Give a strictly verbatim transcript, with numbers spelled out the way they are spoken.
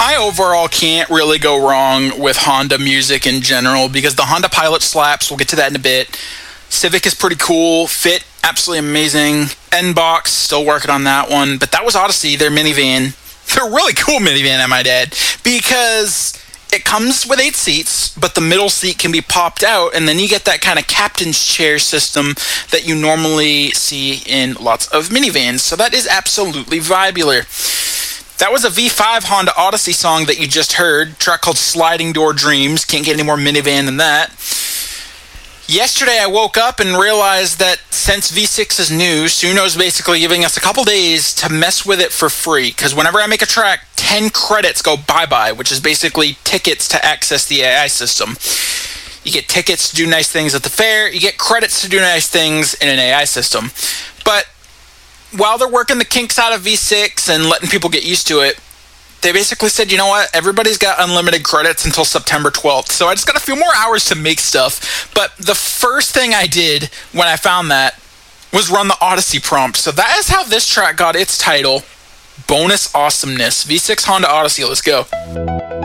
I overall can't really go wrong with Honda music in general because the Honda Pilot slaps. We'll get to that in a bit. Civic is pretty cool. Fit, absolutely amazing. N-Box, still working on that one. But that was Odyssey, their minivan. They're a really cool minivan, I might add, because it comes with eight seats, but the middle seat can be popped out, and then you get that kind of captain's chair system that you normally see in lots of minivans. So that is absolutely vibular. That was a V five Honda Odyssey song that you just heard, a track called Sliding Door Dreams. Can't get any more minivan than that. Yesterday I woke up and realized that since V six is new, Suno's basically giving us a couple days to mess with it for free. Because whenever I make a track, ten credits go bye-bye, which is basically tickets to access the A I system. You get tickets to do nice things at the fair, you get credits to do nice things in an A I system. But while they're working the kinks out of V six and letting people get used to it, they basically said, you know what, everybody's got unlimited credits until September twelfth, so I just got a few more hours to make stuff. But the first thing I did when I found that was run the Odyssey prompt. So that is how this track got its title, Bonus Awesomeness. V six Honda Odyssey, let's go.